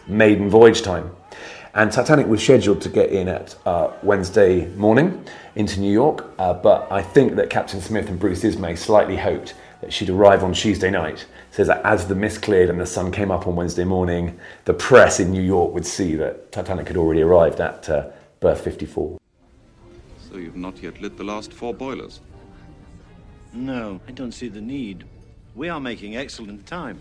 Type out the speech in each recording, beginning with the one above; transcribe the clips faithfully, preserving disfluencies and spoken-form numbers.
maiden voyage time. And Titanic was scheduled to get in at uh, Wednesday morning into New York, uh, but I think that Captain Smith and Bruce Ismay slightly hoped that she'd arrive on Tuesday night, so that as the mist cleared and the sun came up on Wednesday morning, the press in New York would see that Titanic had already arrived at uh, berth fifty-four. So you've not yet lit the last four boilers? No, I don't see the need. We are making excellent time.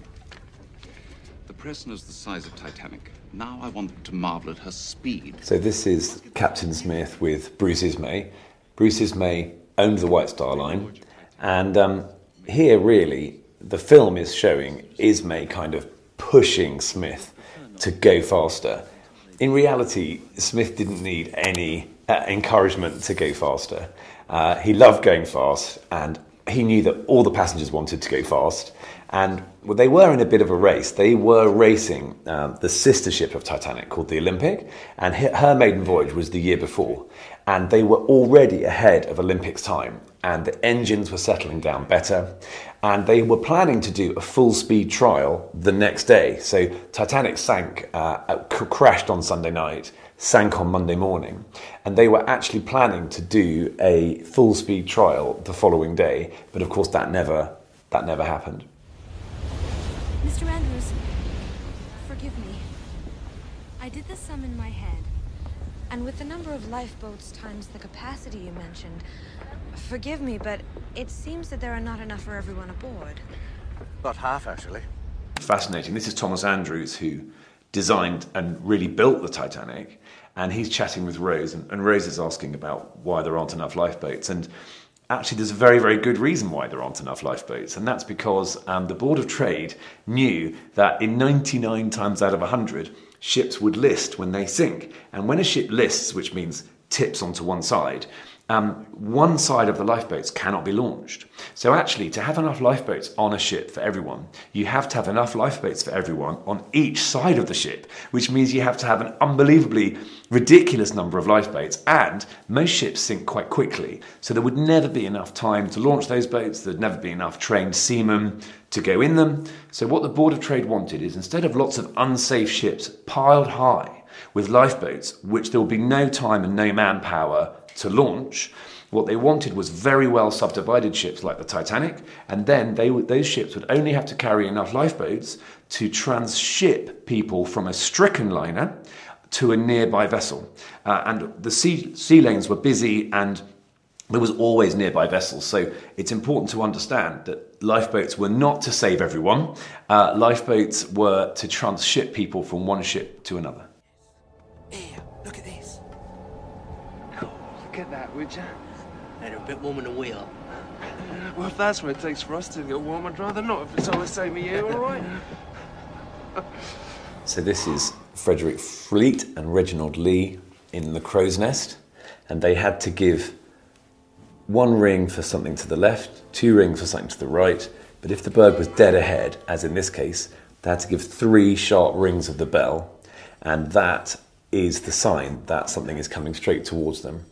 The press knows the size of Titanic. Now I want them to marvel at her speed. So this is Captain Smith with Bruce Ismay. Bruce Ismay owned the White Star Line, and um, here really the film is showing Ismay kind of pushing Smith to go faster. In reality, Smith didn't need any uh, encouragement to go faster. Uh, he loved going fast, and he knew that all the passengers wanted to go fast. And well, they were in a bit of a race. They were racing um, the sister ship of Titanic called the Olympic, and her maiden voyage was the year before. And they were already ahead of Olympic's time, and the engines were settling down better. And they were planning to do a full-speed trial the next day. So Titanic sank, uh, crashed on Sunday night, sank on Monday morning, and they were actually planning to do a full-speed trial the following day. But of course, that never, that never happened. Mister Andrews, forgive me. I did the sum in my head, and with the number of lifeboats times the capacity you mentioned, forgive me, but it seems that there are not enough for everyone aboard. About half, actually. Fascinating. This is Thomas Andrews, who designed and really built the Titanic, and he's chatting with Rose, and, and Rose is asking about why there aren't enough lifeboats. And actually, there's a very, very good reason why there aren't enough lifeboats, and that's because um, the Board of Trade knew that in ninety-nine times out of one hundred, ships would list when they sink. And when a ship lists, which means tips onto one side, um, one side of the lifeboats cannot be launched. So actually, to have enough lifeboats on a ship for everyone, you have to have enough lifeboats for everyone on each side of the ship, which means you have to have an unbelievably ridiculous number of lifeboats, and most ships sink quite quickly. So there would never be enough time to launch those boats, there'd never be enough trained seamen to go in them. So what the Board of Trade wanted is, instead of lots of unsafe ships piled high with lifeboats, which there would be no time and no manpower to launch, what they wanted was very well subdivided ships like the Titanic, and then they would, those ships would only have to carry enough lifeboats to transship people from a stricken liner to a nearby vessel. Uh, and the sea, sea lanes were busy, and there was always nearby vessels. So it's important to understand that lifeboats were not to save everyone. Uh, lifeboats were to transship people from one ship to another. Here, look at this. Oh, look at that, would you? They're a bit warmer than we are. Well, if that's what it takes for us to get warm, I'd rather not, if it's all the same with you, all right? So this is Frederick Fleet and Reginald Lee in the Crow's Nest, and they had to give one ring for something to the left, two rings for something to the right, but if the berg was dead ahead, as in this case, they had to give three sharp rings of the bell, and that is the sign that something is coming straight towards them.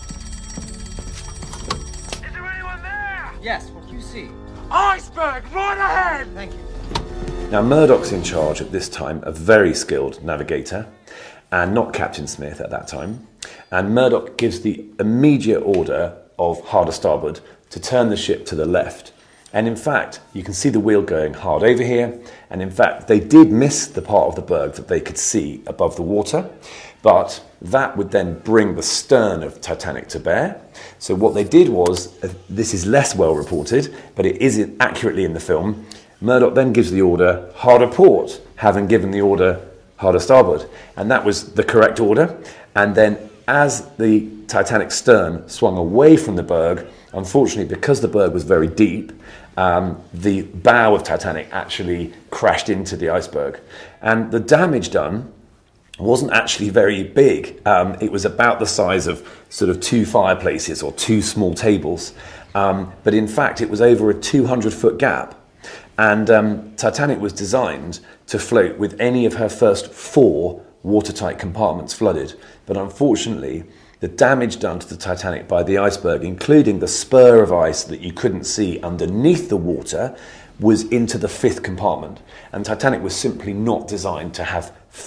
Is there anyone there? Yes, what do you see? Iceberg, right ahead! Thank you. Now Murdoch's in charge at this time, a very skilled navigator, and not Captain Smith at that time, and Murdoch gives the immediate order of hard a starboard to turn the ship to the left. And in fact, you can see the wheel going hard over here, and in fact they did miss the part of the berg that they could see above the water, but that would then bring the stern of Titanic to bear. So what they did was, uh, this is less well reported, but it is accurately in the film, Murdoch then gives the order hard a port, having given the order hard a starboard, and that was the correct order. And then as the Titanic stern swung away from the berg, unfortunately because the berg was very deep, um, the bow of Titanic actually crashed into the iceberg, and the damage done wasn't actually very big. Um, it was about the size of sort of two fireplaces or two small tables, um, but in fact it was over a two hundred foot gap. And um, Titanic was designed to float with any of her first four watertight compartments flooded. But unfortunately, the damage done to the Titanic by the iceberg, including the spur of ice that you couldn't see underneath the water, was into the fifth compartment. And Titanic was simply not designed to have